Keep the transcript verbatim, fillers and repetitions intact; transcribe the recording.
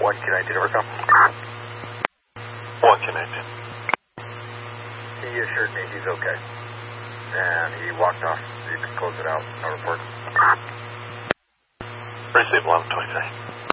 one Q nineteen, overcome. one Q nineteen. He assured me he's okay. And he walked off. You can close it out. No report. Receive eleven twenty-three.